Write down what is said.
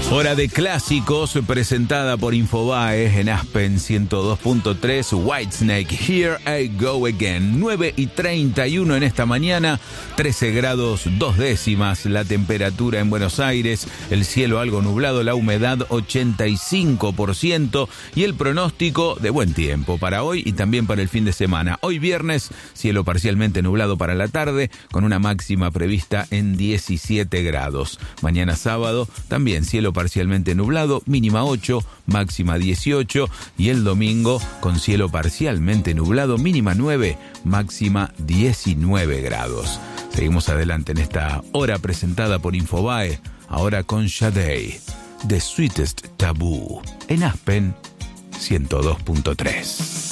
Hora de clásicos presentada por Infobae en Aspen 102.3. Whitesnake, Here I Go Again. 9:31 en esta mañana, 13 grados 2 décimas la temperatura en Buenos Aires, el cielo algo nublado, la humedad 85% y el pronóstico de buen tiempo para hoy y también para el fin de semana. Hoy viernes, cielo parcialmente nublado para la tarde con una máxima prevista en 17 grados. Mañana sábado también cielo parcialmente nublado, mínima 8, máxima 18, y el domingo con cielo parcialmente nublado, mínima 9, máxima 19 grados. Seguimos adelante en esta hora presentada por Infobae, ahora con Sade, The Sweetest Taboo, en Aspen 102.3.